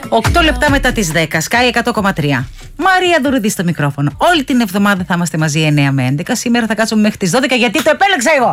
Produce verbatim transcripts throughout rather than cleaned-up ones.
οκτώ λεπτά μετά τις δέκα, Sky εκατό κόμμα τρία. Μαρία Ντουρουδή στο μικρόφωνο. Όλη την εβδομάδα θα είμαστε μαζί εννέα με έντεκα. Σήμερα θα κάτσουμε μέχρι τις δώδεκα γιατί το επέλεξα εγώ.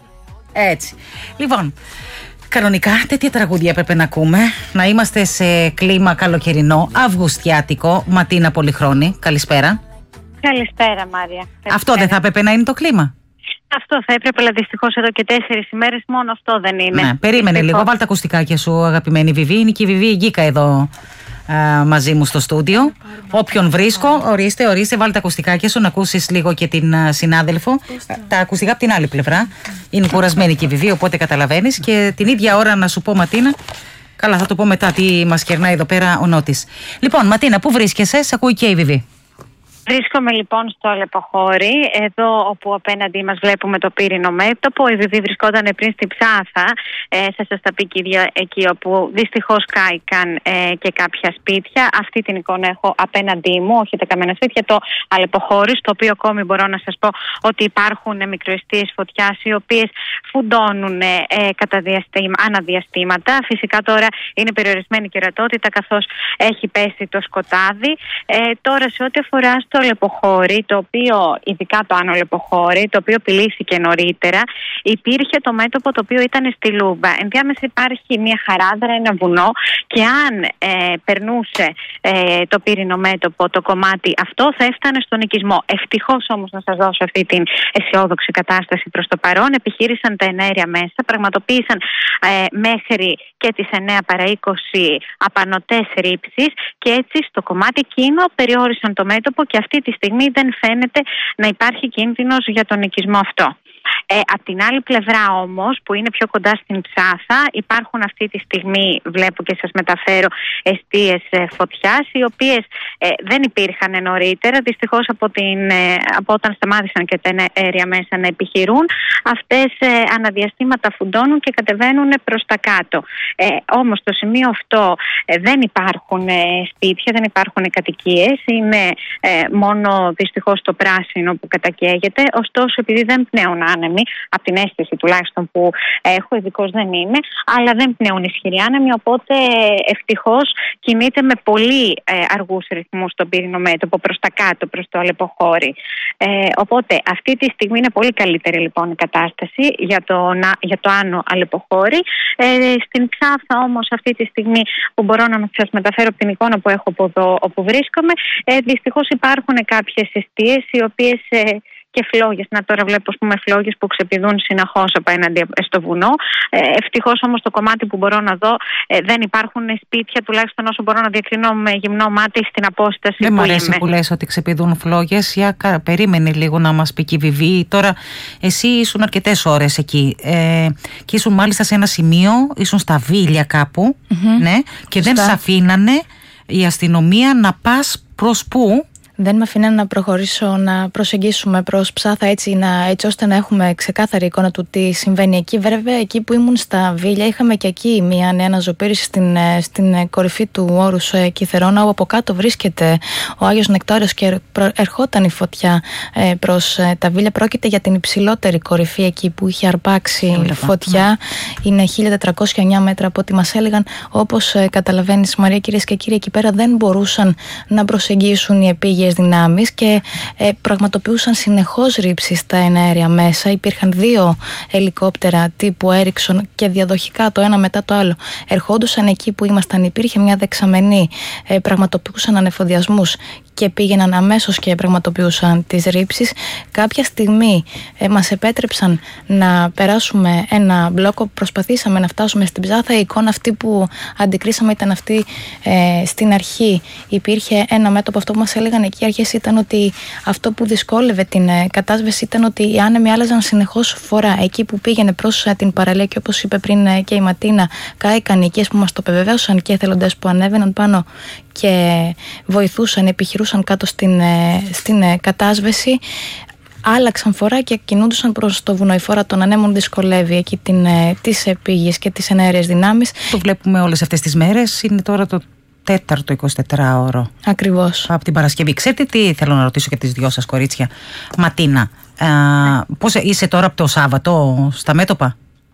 Έτσι. Λοιπόν, κανονικά τέτοια τραγούδια έπρεπε να ακούμε. Να είμαστε σε κλίμα καλοκαιρινό, αυγουστιάτικο. Ματίνα Πολυχρόνη, καλησπέρα. Καλησπέρα, Μάρια. Καλησπέρα. Αυτό δεν θα έπρεπε να είναι το κλίμα? Αυτό θα έπρεπε, αλλά δυστυχώς εδώ και τέσσερις ημέρες μόνο αυτό δεν είναι. Ναι, περίμενε δυστυχώς. Λίγο, βάλ' τα ακουστικάκια σου, αγαπημένη Βιβί. Είναι και η Βιβί Γκίκα εδώ α, μαζί μου στο στούντιο. Όποιον βρίσκω, ορίστε, ορίστε, βάλ' τα ακουστικάκια σου να ακούσεις λίγο και την α, συνάδελφο. Τα ακουστικά από την άλλη πλευρά. Είναι κουρασμένη και η Βιβί, οπότε καταλαβαίνεις. Και την ίδια ώρα να σου πω, Ματίνα. Καλά, θα το πω μετά τι μας κερνάει εδώ πέρα ο Νότης. Λοιπόν, Ματίνα, πού βρίσκεσαι? Σ' ακούει και η Βιβί. Βρίσκομαι λοιπόν στο Αλεποχώρι, εδώ όπου απέναντί μας βλέπουμε το πύρινο μέτωπο. Η Βιβί βρισκόταν πριν στην Ψάθα, ε, θα σας τα πει και εκεί όπου δυστυχώς κάηκαν ε, και κάποια σπίτια. Αυτή την εικόνα έχω απέναντί μου, όχι τα καμένα σπίτια, το Αλεποχώρι, στο οποίο ακόμη μπορώ να σας πω ότι υπάρχουν μικροαιστείες φωτιάς οι οποίες φουντώνουν ε, κατά διαστήμα, αναδιαστήματα. Φυσικά τώρα είναι περιορισμένη η κερατότητα καθώς έχει πέσει το σκοτάδι. Ε, τώρα σε ό,τι αφορά στο Αλεποχώρι, το οποίο, ειδικά το Άνω Αλεποχώρι, το οποίο πυλήθηκε νωρίτερα, υπήρχε το μέτωπο το οποίο ήταν στη Λούμπα. Ενδιάμεσα υπάρχει μια χαράδρα, ένα βουνό, και αν ε, περνούσε ε, το πύρινο μέτωπο, το κομμάτι αυτό, θα έφτανε στον οικισμό. Ευτυχώς όμως, να σας δώσω αυτή την αισιόδοξη κατάσταση προς το παρόν, επιχείρησαν τα εναέρια μέσα, πραγματοποίησαν ε, μέχρι και τις εννέα παρά είκοσι απανωτές ρήψεις και έτσι στο κομμάτι εκείνο περιόρισαν το μέτωπο και αυτή τη στιγμή δεν φαίνεται να υπάρχει κίνδυνος για τον οικισμό αυτό. Ε, απ' την άλλη πλευρά όμως, που είναι πιο κοντά στην Ψάθα, υπάρχουν αυτή τη στιγμή, βλέπω και σας μεταφέρω, εστίες ε, φωτιάς, οι οποίες ε, δεν υπήρχαν νωρίτερα. Δυστυχώς από, την, ε, από όταν σταμάτησαν και τα αέρια μέσα να επιχειρούν, αυτές ε, αναδιαστήματα φουντώνουν και κατεβαίνουν προς τα κάτω. Ε, όμως στο σημείο αυτό ε, δεν υπάρχουν ε, σπίτια, δεν υπάρχουν κατοικίες, είναι ε, μόνο δυστυχώς το πράσινο που κατακαίγεται. Ωστόσο, επειδή δεν πνέουν άνεμοι, από την αίσθηση τουλάχιστον που έχω, ειδικός δεν είναι, αλλά δεν πνέουν ισχυροί άνεμοι, οπότε ευτυχώς κινείται με πολύ ε, αργούς ρυθμούς το πύρινο μέτωπο προς τα κάτω, προς το Αλεποχώρι. Ε, οπότε αυτή τη στιγμή είναι πολύ καλύτερη λοιπόν η κατάσταση για το, για το Άνω Αλεποχώρι. Ε, στην Ψάθα όμως αυτή τη στιγμή που μπορώ να σας μεταφέρω από την εικόνα που έχω από εδώ όπου βρίσκομαι, ε, δυστυχώς υπάρχουν κάποιες εστίες οι οποίες ε, και φλόγες. Να τώρα βλέπω, ας πούμε, φλόγες που ξεπηδούν συνεχώς απέναντι στο βουνό. Ε, ευτυχώς όμως το κομμάτι που μπορώ να δω ε, δεν υπάρχουν σπίτια, τουλάχιστον όσο μπορώ να διακρίνω με γυμνό μάτι στην απόσταση δεν που είμαι. Δεν μου αρέσει που λες ότι ξεπηδούν φλόγες. Για περίμενε λίγο να μας πει και η Βιβί. Τώρα εσύ ήσουν αρκετές ώρες εκεί ε, και ήσουν μάλιστα σε ένα σημείο, ήσουν στα Βίλια κάπου, mm-hmm. ναι, και Σωστά. δεν σ' αφήνανε η αστυνομία να πας προς πού? Δεν με αφήνανε να προχωρήσω, να προσεγγίσουμε προς Ψάθα έτσι, να, έτσι ώστε να έχουμε ξεκάθαρη εικόνα του τι συμβαίνει εκεί. Βέβαια, εκεί που ήμουν στα Βίλια, είχαμε και εκεί μια νέα αναζωπήρηση στην, στην κορυφή του όρους Κιθερώνα, όπου από κάτω βρίσκεται ο Άγιος Νεκτάριος και ερχόταν η φωτιά προς τα Βίλια. Πρόκειται για την υψηλότερη κορυφή εκεί που είχε αρπάξει η φωτιά. Mm. Είναι χίλια τετρακόσια εννέα μέτρα από ό,τι μας έλεγαν. Όπως καταλαβαίνεις, Μαρία, κυρίες και κύριοι, εκεί πέρα δεν μπορούσαν να προσεγγίσουν οι επίγειες δυνάμεις και ε, πραγματοποιούσαν συνεχώς ρήψεις στα εναέρια μέσα. Υπήρχαν δύο ελικόπτερα τύπου Έριξον και διαδοχικά το ένα μετά το άλλο ερχόντουσαν εκεί που ήμασταν. Υπήρχε μια δεξαμενή, ε, πραγματοποιούσαν ανεφοδιασμούς και πήγαιναν αμέσως και πραγματοποιούσαν τις ρήψεις. Κάποια στιγμή ε, μας επέτρεψαν να περάσουμε ένα μπλόκο, προσπαθήσαμε να φτάσουμε στην Ψάθα. Η εικόνα αυτή που αντικρίσαμε ήταν αυτή ε, στην αρχή. Υπήρχε ένα μέτωπο, αυτό που μας έλεγαν εκεί οι αρχές ήταν ότι αυτό που δυσκόλευε την ε, κατάσβεση ήταν ότι οι άνεμοι άλλαζαν συνεχώς φορά. Εκεί που πήγαινε προς ε, την παραλία και όπως είπε πριν ε, και η Ματίνα, κάηκαν οι οικίες που μας το επιβεβαίωσαν και εθελοντές που ανέβαιναν πάνω και βοηθούσαν, επιχειρούσαν κάτω στην, στην κατάσβεση, άλλαξαν φορά και κινούντουσαν προς το βουνό. Η φόρα των ανέμων δυσκολεύει εκεί την, τις επίγειες και τις εναέρειες δυνάμεις. Το βλέπουμε όλες αυτές τις μέρες, είναι τώρα το τέταρτο εικοσιτετράωρο. Ακριβώς. Από την Παρασκευή. Ξέρετε τι θέλω να ρωτήσω και τις δυο σας κορίτσια? Ματίνα, α, πώς είσαι τώρα από το Σάββατο στα μέτωπα?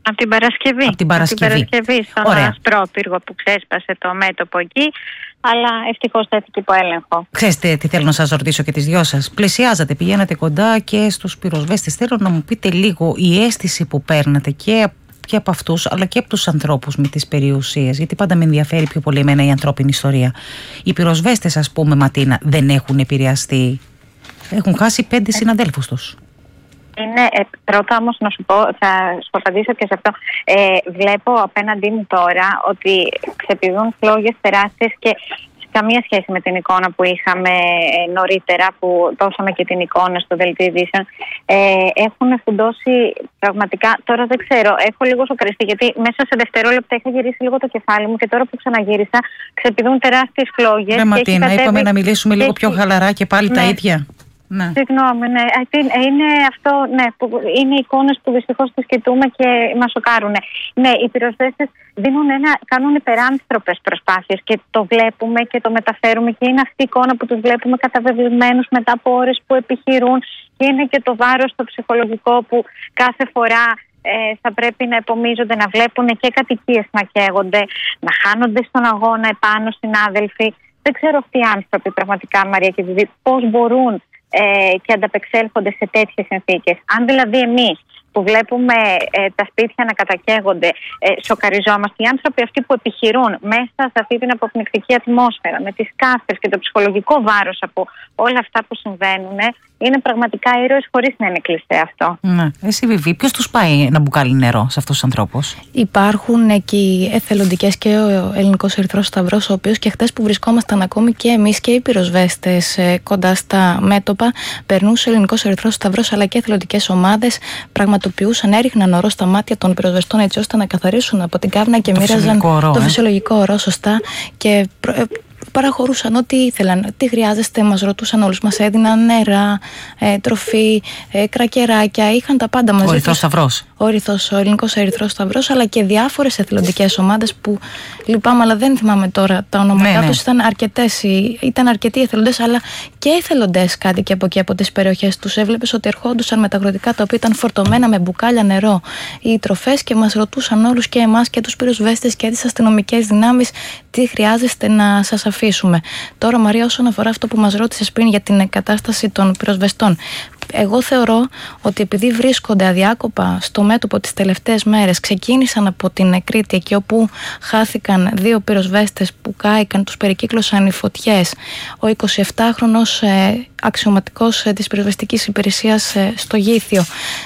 Από την Παρασκευή. Από την Παρασκευή. Από την Παρασκευή στον Ωραία. Ασπρόπυργο που ξέσπασε το μέτωπο εκεί, αλλά ευτυχώς τέθηκε υπό έλεγχο. Ξέρετε τι θέλω να σας ρωτήσω και τις δυο σας. Πλησιάζατε, πηγαίνατε κοντά και στους πυροσβέστες. Θέλω να μου πείτε λίγο η αίσθηση που παίρνατε και, και από αυτούς, αλλά και από τους ανθρώπους με τις περιουσίες. Γιατί πάντα με ενδιαφέρει πιο πολύ εμένα η ανθρώπινη ιστορία. Οι πυροσβέστες, ας πούμε, Ματίνα, δεν έχουν επηρεαστεί. Έχουν χάσει πέντε συναδέλφους τους. Είναι, ε, πρώτα όμως να σου πω, θα σου απαντήσω και σε αυτό. Ε, βλέπω απέναντί μου τώρα ότι ξεπηδούν φλόγες τεράστιες και καμία σχέση με την εικόνα που είχαμε ε, νωρίτερα, που δώσαμε και την εικόνα στο δελτίο ειδήσεων. Ε, έχουν φουντώσει πραγματικά, τώρα δεν ξέρω, έχω λίγο σοκαριστεί γιατί μέσα σε δευτερόλεπτα είχα γυρίσει λίγο το κεφάλι μου και τώρα που ξαναγύρισα ξεπηδούν τεράστιες φλόγες. Ναι, Ματίνα, κατέβει... είπαμε να μιλήσουμε λίγο πιο χαλαρά και πάλι ναι. τα ίδια. Ναι. Συγγνώμη, ναι. Είναι αυτό, ναι, που είναι εικόνες που δυστυχώς τις κοιτούμε και μας σοκάρουν. Ναι, οι πυροσβέστες δίνουν ένα, κάνουν υπεράνθρωπες προσπάθειες και το βλέπουμε και το μεταφέρουμε και είναι αυτή η εικόνα που τους βλέπουμε καταβεβλημένους μετά από ώρες που επιχειρούν και είναι και το βάρος το ψυχολογικό που κάθε φορά ε, θα πρέπει να επομίζονται, να βλέπουν και κατοικίες να καίγονται, να χάνονται στον αγώνα επάνω συνάδελφοι. Δεν ξέρω αυτοί οι άνθρωποι πραγματικά, Μαρία και Βιβί, πώς μπορούν Ε, και ανταπεξέλθονται σε τέτοιες συνθήκες. Αν δηλαδή εμείς που βλέπουμε ε, τα σπίτια να κατακαίγονται, ε, σοκαριζόμαστε, οι άνθρωποι αυτοί που επιχειρούν μέσα σε αυτή την αποπνικτική ατμόσφαιρα, με τις καύσες και το ψυχολογικό βάρος από όλα αυτά που συμβαίνουν, είναι πραγματικά ήρωες χωρίς να είναι κλειστέ αυτό. Ναι. Εσύ, Βιβί, ποιος τους πάει ένα μπουκάλι νερό σε αυτούς τους ανθρώπους? Υπάρχουν εκεί εθελοντικές και ο Ελληνικός Ερυθρός Σταυρός, ο οποίος και χτες που βρισκόμασταν ακόμη και εμείς και οι πυροσβέστες κοντά στα μέτωπα, περνούσε ο Ελληνικός Ερυθρός Σταυρός αλλά και εθελοντικές ομάδες, πραγματοποιούσαν, έριχναν ορό στα μάτια των πυροσβεστών έτσι ώστε να καθαρίσουν από την καύνα και το μοίραζαν ορό, το ε? φυσιολογικό ορό, σωστά. Και παραχωρούσαν ό,τι ήθελαν. Τι χρειάζεστε, μας ρωτούσαν όλους. Μας έδιναν νερά, ε, τροφή, ε, κρακεράκια. Είχαν τα πάντα μαζί. Ο Ερυθρός Σταυρός. Ο, Ερυθρός, ο Ελληνικός Ερυθρός Σταυρός, αλλά και διάφορες εθελοντικές ομάδες που λυπάμαι, αλλά δεν θυμάμαι τώρα τα ονόματά ναι, τους. Ήταν αρκετές, ήταν αρκετοί εθελοντές, αλλά και εθελοντές κάτι και από εκεί από τις περιοχές τους. Έβλεπες ότι ερχόντουσαν με τα αγροτικά τα οποία ήταν φορτωμένα με μπουκάλια νερό ή τροφές και μας ρωτούσαν όλους και εμάς και τους πυροσβέστες και τις αστυνομικές δυνάμεις τι χρειάζεστε να σας αφήσουμε. Τώρα, Μαρία, όσον αφορά αυτό που μας ρώτησες πριν για την κατάσταση των πυροσβεστών, εγώ θεωρώ ότι επειδή βρίσκονται αδιάκοπα στο μέτωπο τις τελευταίες μέρες, ξεκίνησαν από την Κρήτη, εκεί όπου χάθηκαν δύο πυροσβέστες που κάηκαν, τους περικύκλωσαν οι φωτιές, ο εικοσιεπτάχρονος ε, αξιωματικός ε, της πυροσβεστικής υπηρεσίας ε, στο Γήθιο.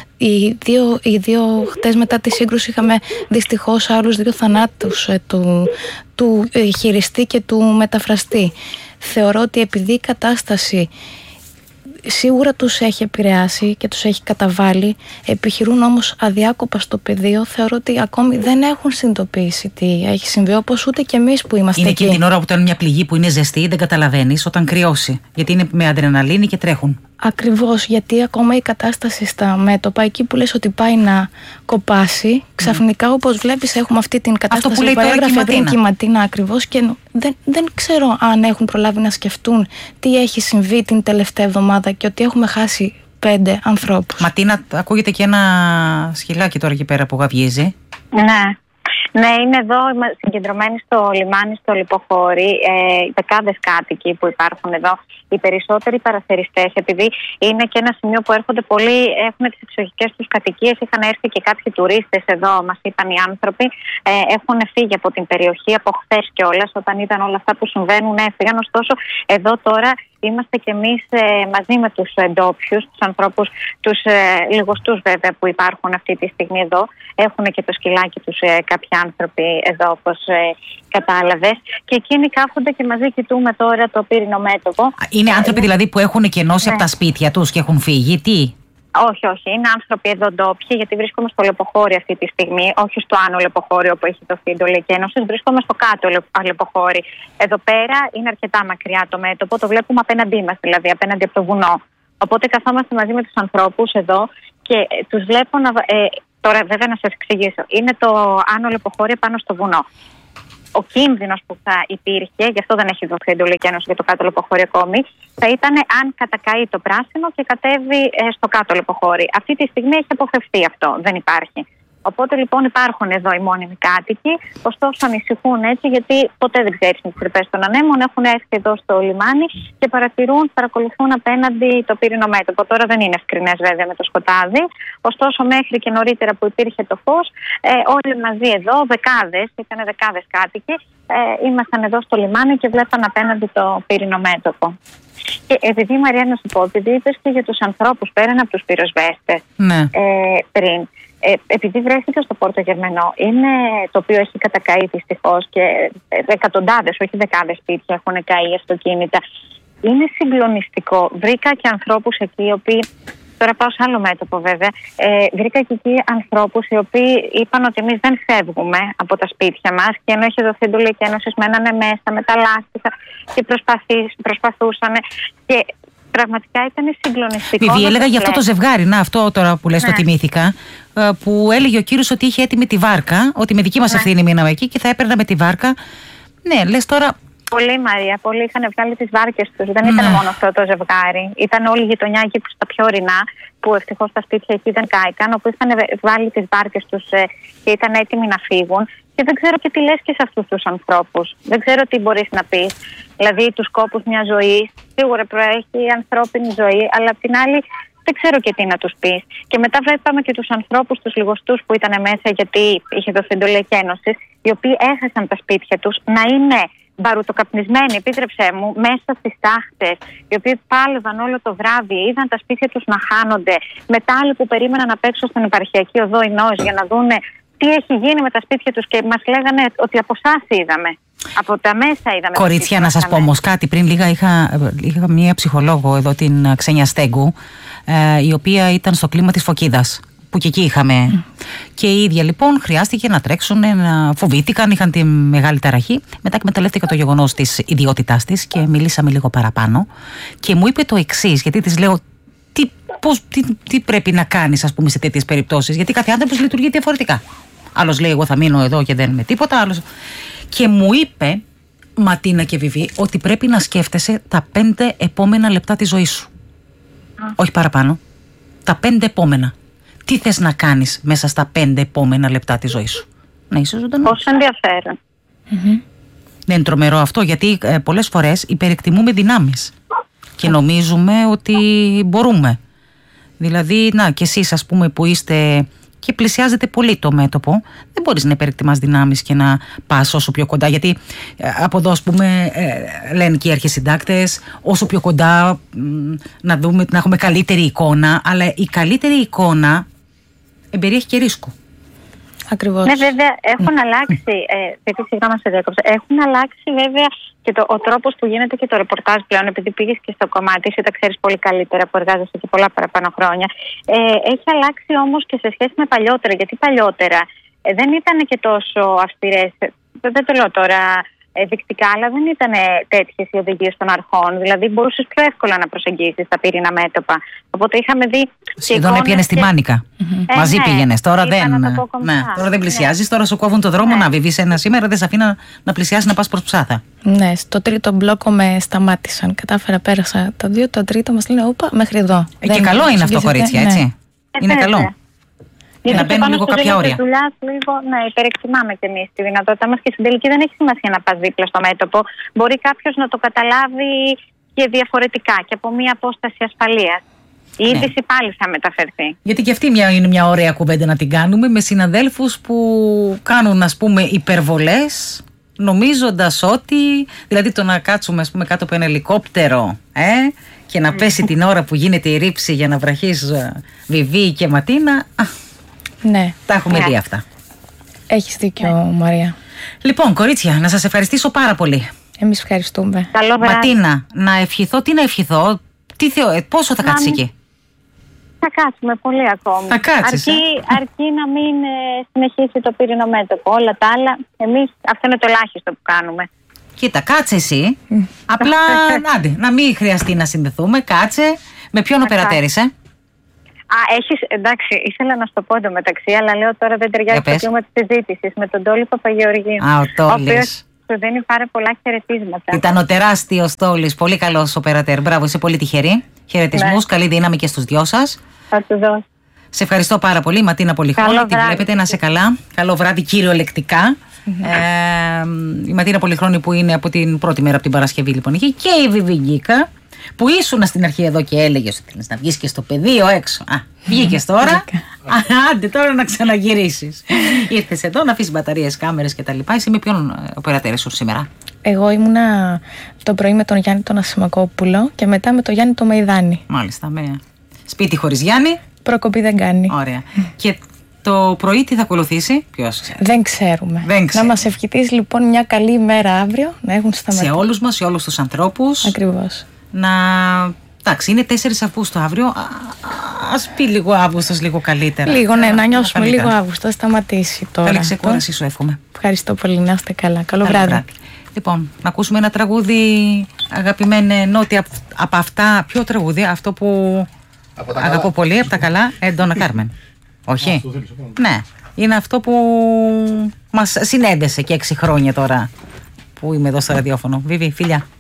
Οι δύο, οι δύο χτες μετά τη σύγκρουση είχαμε δυστυχώς άλλους δύο θανάτους ε, του, του ε, χειριστή και του μεταφραστή. Θεωρώ ότι επειδή η κατάσταση σίγουρα τους έχει επηρεάσει και τους έχει καταβάλει, επιχειρούν όμως αδιάκοπα στο πεδίο, θεωρώ ότι ακόμη δεν έχουν συνειδητοποιήσει τι έχει συμβεί, όπως ούτε και εμείς που είμαστε είναι εκεί. Είναι εκείνη την ώρα που ήταν μια πληγή που είναι ζεστή, δεν καταλαβαίνεις, όταν κρυώσει, γιατί είναι με αδρεναλίνη και τρέχουν. Ακριβώς, γιατί ακόμα η κατάσταση στα μέτωπα, εκεί που λες ότι πάει να κοπάσει, ξαφνικά όπως βλέπεις έχουμε αυτή την κατάσταση αυτό που λέει που έγραφε πριν και η Ματίνα ακριβώς, και δεν, δεν ξέρω αν έχουν προλάβει να σκεφτούν τι έχει συμβεί την τελευταία εβδομάδα και ότι έχουμε χάσει πέντε ανθρώπους. Ματίνα, ακούγεται και ένα σκυλάκι τώρα εκεί πέρα που γαβγίζει. Ναι. Ναι, είναι εδώ συγκεντρωμένοι στο λιμάνι, στο Λιποχώρι, ε, δεκάδες κάτοικοι που υπάρχουν εδώ. Οι περισσότεροι παραθεριστές, επειδή είναι και ένα σημείο που έρχονται πολλοί, έχουν τις εξοχικές τους κατοικίες, είχαν έρθει και κάποιοι τουρίστες εδώ, μας είπαν οι άνθρωποι, ε, έχουν φύγει από την περιοχή, από χθες κιόλας, όταν είδαν όλα αυτά που συμβαίνουν, έφυγαν. Ωστόσο, εδώ τώρα είμαστε κι εμείς ε, μαζί με τους ντόπιους, τους ανθρώπους, τους ε, λιγοστούς βέβαια που υπάρχουν αυτή τη στιγμή εδώ. Έχουν και το σκυλάκι τους ε, κάποιοι άνθρωποι εδώ, όπως ε, κατάλαβες. Και εκείνοι κάθονται και μαζί κοιτούμε τώρα το πύρινο μέτωπο. Είναι άνθρωποι δηλαδή που έχουν κενώσει ναι. από τα σπίτια τους και έχουν φύγει, τι? Όχι, όχι. Είναι άνθρωποι εδώ ντόπιοι, γιατί βρίσκομαι στο Λεποχώρι αυτή τη στιγμή, όχι στο άνω Λεποχώρι όπου έχει δοθεί εντολή εκένωσης. Βρίσκομαι στο κάτω Λεποχώρι. Εδώ πέρα είναι αρκετά μακριά το μέτωπο, το βλέπουμε απέναντί μας, δηλαδή απέναντι από το βουνό. Οπότε καθόμαστε μαζί με τους ανθρώπους εδώ και τους βλέπω να. Ε, τώρα, βέβαια, να σας εξηγήσω. Είναι το άνω Λεποχώρι πάνω στο βουνό. Ο κίνδυνος που θα υπήρχε, γι' αυτό δεν έχει δοθεί εντολή εκένωση για το κάτω Λεποχώρι ακόμη, θα ήταν αν κατακαεί το πράσινο και κατέβει ε, στο κάτω Λεποχώρι. Αυτή τη στιγμή έχει αποφευθεί αυτό, δεν υπάρχει. Οπότε λοιπόν υπάρχουν εδώ οι μόνιμοι κάτοικοι, ωστόσο ανησυχούν έτσι, γιατί ποτέ δεν ξέρεις με τις τρυπές των ανέμων. Έχουν έρθει εδώ στο λιμάνι και παρατηρούν, παρακολουθούν απέναντι το πύρινο μέτωπο. Τώρα δεν είναι ευκρινές βέβαια με το σκοτάδι, ωστόσο μέχρι και νωρίτερα που υπήρχε το φως, ε, όλοι μαζί εδώ, δεκάδες, ήταν δεκάδες κάτοικοι, ε, ήμασταν εδώ στο λιμάνι και βλέπαν απέναντι το πύρινο μέτωπο. Και επειδή, Μαρία, να σου πω, επειδή είπες και για τους ανθρώπους πέραν από τους πυροσβέστες, ναι. ε, πριν, ε, επειδή βρέθηκα στο Πόρτο Γερμενό, είναι το οποίο έχει κατακαεί δυστυχώς και εκατοντάδες, όχι δεκάδες σπίτια έχουν καεί, αυτοκίνητα. Είναι συγκλονιστικό. Βρήκα και ανθρώπους εκεί οι οποίοι. Τώρα πάω σε άλλο μέτωπο βέβαια. Ε, βρήκα και εκεί ανθρώπους οι οποίοι είπαν ότι εμείς δεν φεύγουμε από τα σπίτια μας και ενώ είχε δοθεί εντολή εκένωσης μένανε μέσα με τα λάστιχα και προσπαθούσαν. Και πραγματικά ήταν συγκλονιστικό. Βιβί, έλεγα για αυτό το ζευγάρι, να αυτό τώρα που λες, ναι. Το θυμήθηκα, που έλεγε ο κύριος ότι είχε έτοιμη τη βάρκα, ότι με δική μας ναι. ευθύνη μείναμε εκεί και θα έπαιρνα με τη βάρκα. Ναι, λες τώρα. Πολλοί, Μαρία, πολλοί είχαν βγάλει τις βάρκες τους. Δεν ήταν ναι. μόνο αυτό το ζευγάρι. Ήταν όλη η γειτονιά εκεί που στα πιο ορεινά, που ευτυχώς τα σπίτια εκεί δεν κάηκαν, όπου είχαν βγάλει τις βάρκες τους και ήταν έτοιμοι να φύγουν. Και δεν ξέρω και τι λες και σε αυτούς τους ανθρώπους. Δεν ξέρω τι μπορείς να πεις. Δηλαδή, τους κόπους μιας ζωής, σίγουρα προέχει η ανθρώπινη ζωή, αλλά απ' την άλλη. Δεν ξέρω και τι να τους πεις. Και μετά βλέπαμε και τους ανθρώπους, τους λιγοστούς που ήταν μέσα, γιατί είχε δοθεί εντολή εκένωσης, οι οποίοι έχασαν τα σπίτια τους, να είναι μπαρουτοκαπνισμένοι, επίτρεψέ μου, μέσα στις τάχτες, οι οποίοι πάλευαν όλο το βράδυ, είδαν τα σπίτια τους να χάνονται. Μετά άλλοι που περίμεναν απ' έξω στην επαρχιακή οδό Ινώης για να δούνε τι έχει γίνει με τα σπίτια τους και μας λέγανε ότι από εσάς είδαμε. Από τα μέσα είδαμε. Κορίτσια, να σας πω όμως κάτι. Πριν λίγα είχα, είχα μία ψυχολόγο εδώ, την Ξένια Στέγκου, ε, η οποία ήταν στο κλίμα της Φωκίδας, που και εκεί είχαμε. Mm. Και η ίδια λοιπόν χρειάστηκε να τρέξουν, να φοβήθηκαν, είχαν τη μεγάλη ταραχή. Μετά εκμεταλλεύτηκα το γεγονός της ιδιότητάς της και μιλήσαμε λίγο παραπάνω. Και μου είπε το εξής, γιατί της λέω. Τι, πώς, τι, τι πρέπει να κάνεις, ας πούμε, σε τέτοιες περιπτώσεις, γιατί κάθε άνθρωπος λειτουργεί διαφορετικά. Άλλος λέει: εγώ θα μείνω εδώ και δεν είμαι τίποτα. Άλλος. Και μου είπε, Ματίνα και Βιβί, ότι πρέπει να σκέφτεσαι τα πέντε επόμενα λεπτά της ζωής σου. Α. Όχι παραπάνω. Τα πέντε επόμενα. Τι θες να κάνεις μέσα στα πέντε επόμενα λεπτά της ζωής σου. Να είσαι ζωντανός. Πόσο ενδιαφέρον. Mm-hmm. Δεν είναι τρομερό αυτό, γιατί ε, πολλές φορές υπερεκτιμούμε δυνάμεις και νομίζουμε ότι μπορούμε. Δηλαδή, να, και εσείς ας πούμε που είστε και πλησιάζετε πολύ το μέτωπο, δεν μπορείς να υπερεκτιμάς δυνάμεις και να πας όσο πιο κοντά, γιατί ε, από εδώ ας πούμε ε, λένε και οι αρχισυντάκτες, όσο πιο κοντά μ, να, δούμε, να έχουμε καλύτερη εικόνα, αλλά η καλύτερη εικόνα εμπεριέχει και ρίσκο. Ακριβώς. Ναι, βέβαια έχουν ναι. αλλάξει, ε, συγγνώμη σε διάκοψα, έχουν αλλάξει βέβαια και το, ο τρόπος που γίνεται και το ρεπορτάζ πλέον, επειδή πήγες και στο κομμάτι, εσύ τα ξέρεις πολύ καλύτερα που εργάζεσαι και πολλά παραπάνω χρόνια. Ε, έχει αλλάξει όμως και σε σχέση με παλιότερα, γιατί παλιότερα ε, δεν ήταν και τόσο αυστηρές, δεν το λέω τώρα ε, δεικτικά, αλλά δεν ήταν τέτοιες οι οδηγίες των αρχών. Δηλαδή μπορούσες πιο εύκολα να προσεγγίσεις τα πύρινα μέτωπα. Οπότε είχαμε δει. Σχεδόν έπιανες τη μάνικα. Mm-hmm. Ε, Μαζί ναι, πήγαινες. Τώρα δεν, ναι, τώρα δεν πλησιάζεις. Ναι. Τώρα σου κόβουν το δρόμο. Ναι. Να Βιβί, ένα σήμερα δεν σε αφήνω να πλησιάσεις να πας προς Ψάθα. Ναι, στο τρίτο μπλόκο με σταμάτησαν. Κατάφερα, πέρασα τα δύο. Το τρίτο μας λένε όπα, μέχρι εδώ. Ε, και καλό είναι αυτό, κορίτσια, έτσι. Ναι. Είναι καλό. Για να μπαίνουν λίγο κάποια όρια. Δουλειάς, λίγο, ναι, υπερεκτιμάμε κι εμείς τη δυνατότητά μας και στην τελική δεν έχει σημασία να πας δίπλα στο μέτωπο. Μπορεί κάποιος να το καταλάβει και διαφορετικά και από μία απόσταση ασφαλείας. Η είδηση ναι. πάλι θα μεταφερθεί. Γιατί και αυτή μια, είναι μια ωραία κουβέντα να την κάνουμε με συναδέλφους που κάνουν, ας πούμε, υπερβολές, νομίζοντας ότι, δηλαδή το να κάτσουμε, ας πούμε, κάτω από ένα ελικόπτερο ε, και να πέσει την ώρα που γίνεται η ρήψη για να βραχείς Βιβί και Ματίνα. Ναι. Τα έχουμε ναι. δει αυτά. Έχεις δίκιο, ναι. Μαρία. Λοιπόν, κορίτσια, να σας ευχαριστήσω πάρα πολύ. Εμείς ευχαριστούμε. Καλό βράδυ. Ματίνα, να ευχηθώ, τι να ευχηθώ, τι θεω, ε, πόσο θα κάτσεις εκεί. Θα κάτσουμε πολύ ακόμη. Θα κάτσεις, αρκεί, ε? αρκεί να μην ε, συνεχίσει το πύρινο μέτωπο. Όλα τα άλλα, εμείς αυτό είναι το ελάχιστο που κάνουμε. Κοίτα, κάτσε εσύ. Mm. Απλά, άντε, να μην χρειαστεί να συνδεθούμε. Κάτσε. Με ποιον οπερατέρισε? Α, έχεις, εντάξει, ήθελα να σου το πω εντωμεταξύ, αλλά λέω τώρα δεν ταιριάζει το κλίμα της συζήτησης με τον Τόλι Παπαγεωργίου. Α, ο Τόλης. Ο οποίος σου δίνει πάρα πολλά χαιρετίσματα. Ήταν ο τεράστιος Τόλης, πολύ καλός οπερατέρ. Μπράβο, είσαι πολύ τυχερή. Χαιρετισμούς, ναι. Καλή δύναμη και στους δυο σας. Θα του δώσω. Σε ευχαριστώ πάρα πολύ, Ματίνα Πολυχρόνη. Τη βλέπετε, να σε καλά. Καλό βράδυ, κυριολεκτικά. ε, η Ματίνα Πολυχρόνη που είναι από την πρώτη μέρα από την Παρασκευή, λοιπόν, εκεί. Και η Βιβί Γκίκα, που ήσουν στην αρχή εδώ και έλεγε ότι θέλει να βγει και στο πεδίο έξω. Α, βγήκε τώρα. Άντε τώρα να ξαναγυρίσεις. Ήρθες εδώ να αφήσεις μπαταρίες, κάμερες κτλ. Εσύ με ποιον οπερατέρ ήσουν σήμερα? Εγώ ήμουνα το πρωί με τον Γιάννη τον Ασημακόπουλο και μετά με τον Γιάννη τον Μεϊδάνη. Μάλιστα, με σπίτι χωρίς Γιάννη. Προκοπή δεν κάνει. Ωραία. Και το πρωί τι θα ακολουθήσει, ποιος ξέρει? Δεν ξέρουμε. Δεν να μας ευχηθείς λοιπόν μια καλή ημέρα αύριο, να έχουν σταματήσει. Σε όλους μας, σε όλους τους ανθρώπους. Ακριβώς. Να... Εντάξει, είναι τέσσερις Αυγούστου αύριο. Α, ας πει λίγο Αύγουστος, λίγο καλύτερα. Λίγο, ναι, να νιώσουμε καλύτερα. Λίγο Αύγουστο, σταματήσει τώρα. Καλή ξεκούραση σου εύχομαι. Ευχαριστώ πολύ, να είστε καλά. Καλό, Καλό βράδυ. βράδυ. Λοιπόν, να ακούσουμε ένα τραγούδι, αγαπημένε Νότι, από, από αυτά. Ποιο τραγούδι, αυτό που αγαπώ πολύ, από τα καλά, Ντόνα Κάρμεν. Όχι. Ναι, είναι αυτό που μας συνέντεσε και έξι χρόνια τώρα που είμαι εδώ στο ραδιόφωνο. Βιβί, φιλιά.